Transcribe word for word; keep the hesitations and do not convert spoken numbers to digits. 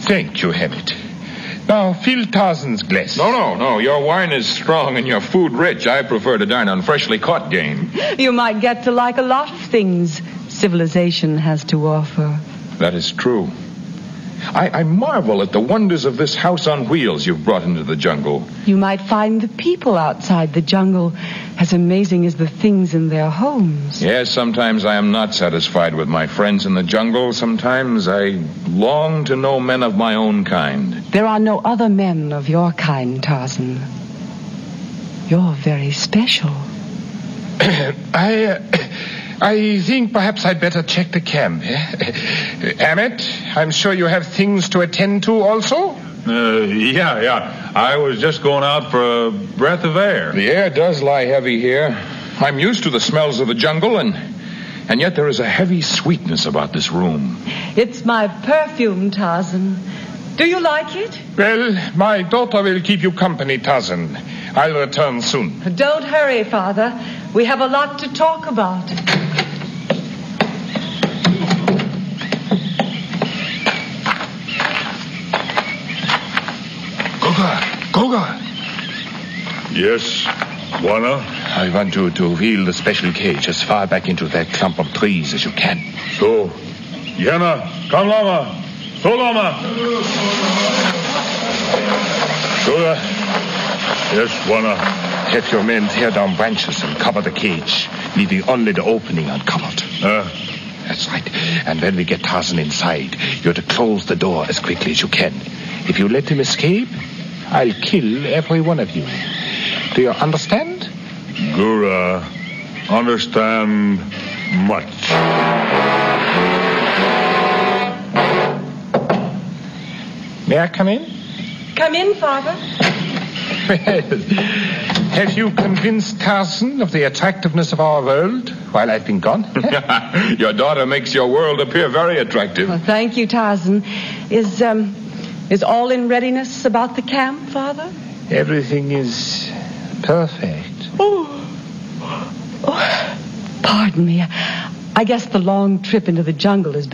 Thank you, Hammett. Now, fill Tarzan's glass. No, no, no. Your wine is strong and your food rich. I prefer to dine on freshly caught game. You might get to like a lot of things civilization has to offer. That is true. I, I marvel at the wonders of this house on wheels you've brought into the jungle. You might find the people outside the jungle as amazing as the things in their homes. Yes, sometimes I am not satisfied with my friends in the jungle. Sometimes I long to know men of my own kind. There are no other men of your kind, Tarzan. You're very special. I... Uh, I think perhaps I'd better check the camp. Hammett, I'm sure you have things to attend to also? Uh, yeah, yeah. I was just going out for a breath of air. The air does lie heavy here. I'm used to the smells of the jungle, and and yet there is a heavy sweetness about this room. It's my perfume, Tarzan. Do you like it? Well, my daughter will keep you company, Tarzan. I'll return soon. Don't hurry, Father. We have a lot to talk about. Goga, Goga. Yes, Bwana? I want you to wheel the special cage as far back into that clump of trees as you can. So, Yana, come lama. So lama. Goga. Yes, Bwana. Have your men tear down branches and cover the cage, leaving only the opening uncovered. Uh, That's right. And when we get Tarzan inside, you're to close the door as quickly as you can. If you let him escape, I'll kill every one of you. Do you understand? Gura, understand much. May I come in? Come in, Father. Well, have you convinced Tarzan of the attractiveness of our world while I've been gone? Your daughter makes your world appear very attractive. Well, thank you, Tarzan. Is, um, is all in readiness about the camp, Father? Everything is perfect. Oh. oh. Pardon me. I guess the long trip into the jungle has been